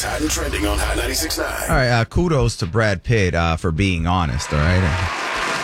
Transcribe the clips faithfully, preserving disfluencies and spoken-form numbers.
hot and trending on Hot ninety-six point nine. All right, uh, kudos to Brad Pitt uh, for being honest, all right?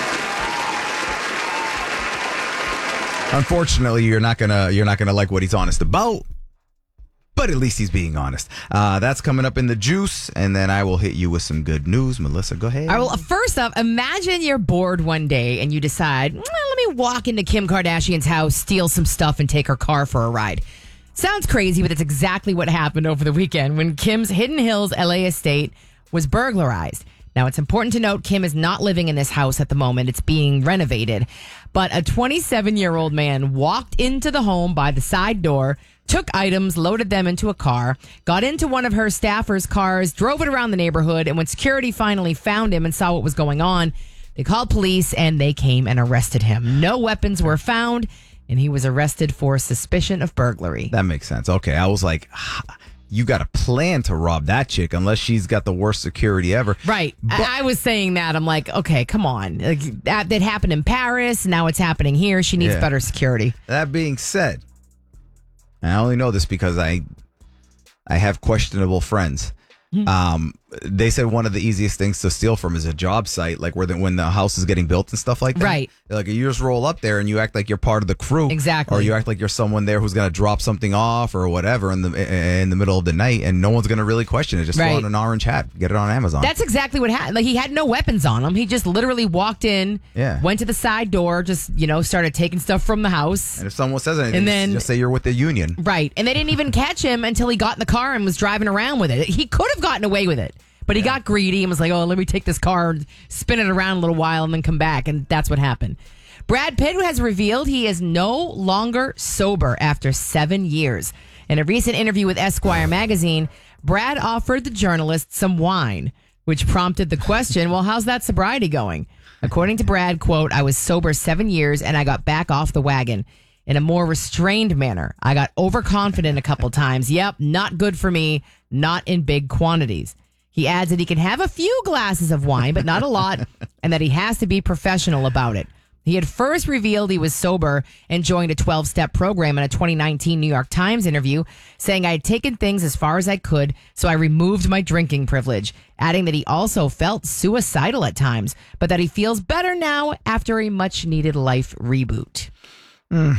Unfortunately, you're not gonna you're not gonna like what he's honest about, but at least he's being honest. Uh, that's coming up in the juice, and then I will hit you with some good news. Melissa, go ahead. All right, well, first up, imagine you're bored one day and you decide, well, let me walk into Kim Kardashian's house, steal some stuff, and take her car for a ride. Sounds crazy, but that's exactly what happened over the weekend when Kim's Hidden Hills L A estate was burglarized. Now, it's important to note Kim is not living in this house at the moment. It's being renovated. But a twenty-seven-year-old man walked into the home by the side door, took items, loaded them into a car, got into one of her staffers' cars, drove it around the neighborhood, and when security finally found him and saw what was going on, they called police and they came and arrested him. No weapons were found, and he was arrested for suspicion of burglary. That makes sense. Okay, I was like, you got a plan to rob that chick unless she's got the worst security ever. Right. But I, I was saying that. I'm like, okay, come on. Like, that, that happened in Paris. Now it's happening here. She needs Yeah. better security. That being said, and I only know this because I I have questionable friends. Um, they said one of the easiest things to steal from is a job site, like where the, when the house is getting built and stuff like that. Right. Like you just roll up there and you act like you're part of the crew. Exactly. Or you act like you're someone there who's going to drop something off or whatever in the in the middle of the night, and no one's going to really question it. Just Right. throw on an orange hat, get it on Amazon. That's exactly what happened. Like, he had no weapons on him. He just literally walked in, Yeah. went to the side door, just, you know, started taking stuff from the house. and if someone says anything, And then- just say you're with the union. Right. And they didn't even catch him until he got in the car and was driving around with it. He could have gotten away with it, but he got greedy and was like, oh, let me take this car and spin it around a little while and then come back. And that's what happened. Brad Pitt has revealed he is no longer sober after seven years. In a recent interview with Esquire magazine, Brad offered the journalist some wine, which prompted the question, well, how's that sobriety going? According to Brad, quote, I was sober seven years and I got back off the wagon in a more restrained manner. I got overconfident a couple times. Yep, not good for me, not in big quantities. He adds that he can have a few glasses of wine, but not a lot, and that he has to be professional about it. He had first revealed he was sober and joined a twelve-step program in a twenty nineteen New York Times interview, saying I had taken things as far as I could, so I removed my drinking privilege, adding that he also felt suicidal at times, but that he feels better now after a much-needed life reboot. Mm.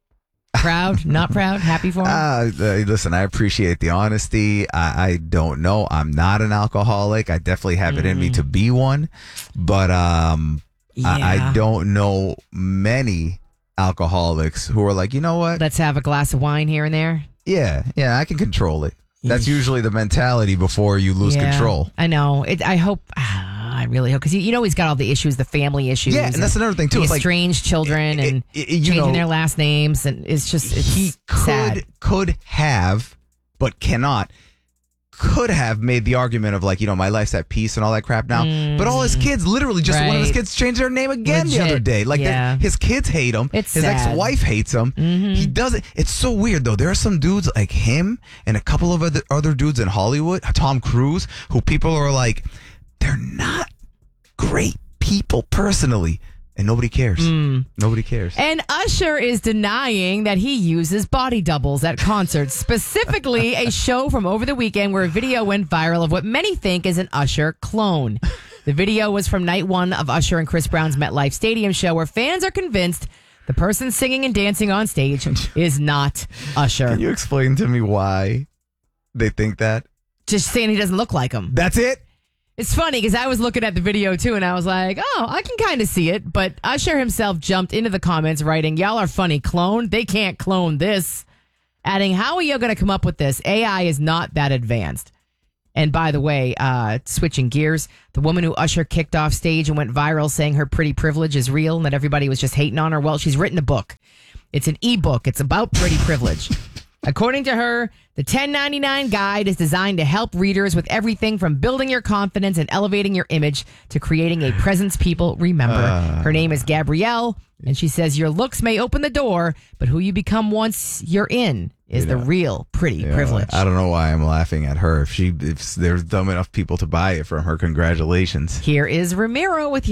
Proud? Not proud? Happy for him? Uh, uh, listen, I appreciate the honesty. I, I don't know. I'm not an alcoholic. I definitely have it in me to be one, but um, I, I Yeah. don't know many alcoholics who are like, you know what? Let's have a glass of wine here and there. Yeah, yeah, I can control it. That's usually the mentality before you lose Yeah, control. I know. It, I hope. I really hope, because you, you know he's got all the issues, the family issues. Yeah, and that's another thing too. The It's like estranged children it- and it- it- you changing know, their last names, and it's just it's he could sad. could have, but cannot. Could have made the argument of like, you know, my life's at peace and all that crap now. But all his kids, literally, just one of his Right. kids changed their name again the Legit, other day. Like yeah. they're- his kids hate him. It's his sad. ex-wife hates him. He doesn't. It's so weird though. There are some dudes like him and a couple of other other dudes in Hollywood, Tom Cruise, who people are like, they're not great people personally, and nobody cares. Nobody cares. And Usher is denying that he uses body doubles at concerts, specifically a show from over the weekend where a video went viral of what many think is an Usher clone. The video was from night one of Usher and Chris Brown's MetLife Stadium show, where fans are convinced the person singing and dancing on stage is not Usher. Can you explain to me why they think that? Just saying he doesn't look like him. That's it? It's funny because I was looking at the video too and I was like, oh, I can kind of see it. But Usher himself jumped into the comments writing, y'all are funny clone. They can't clone this. Adding, how are you going to come up with this? A I is not that advanced. And by the way, uh, switching gears, the woman who Usher kicked off stage and went viral saying her pretty privilege is real and that everybody was just hating on her. Well, she's written a book. It's an ebook. It's about pretty privilege. According to her, the ten ninety-nine guide is designed to help readers with everything from building your confidence and elevating your image to creating a presence people remember. Uh, Her name is Gabrielle, and she says your looks may open the door, but who you become once you're in is the real pretty Yeah, privilege. I don't know why I'm laughing at her. If she, if there's dumb enough people to buy it from her, congratulations. Here is Ramiro with